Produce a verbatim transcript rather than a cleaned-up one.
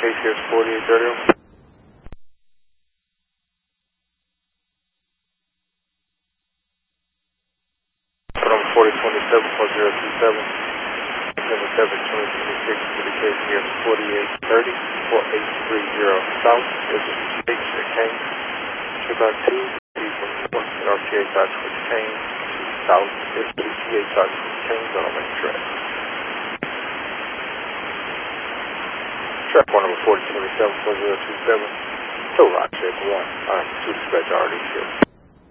K C S forty-eight thirty. From forty twenty-seven four zero two seven. December seventh, twenty twenty-six to the K C S forty-eight thirty four eight three zero South. This is H at Kane. About two east from north. And R T A Dodge with Kane. South. This is C A Dodge with Kane on the main track. Track one number forty twenty-seven four zero two seven. So Rock check one. I'm two dispatch already here.